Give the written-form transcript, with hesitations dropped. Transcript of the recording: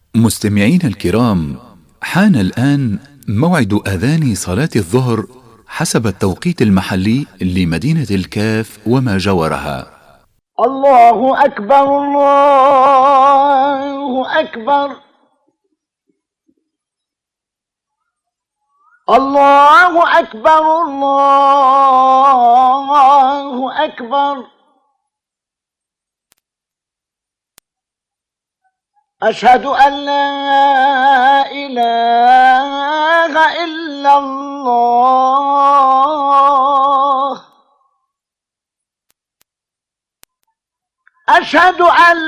مستمعين الكرام، حان الآن موعد آذان صلاة الظهر حسب التوقيت المحلي لمدينة الكاف وما جاورها. الله أكبر الله أكبر الله أكبر الله أكبر. أشهد أن لا إله إلا الله. أشهد أن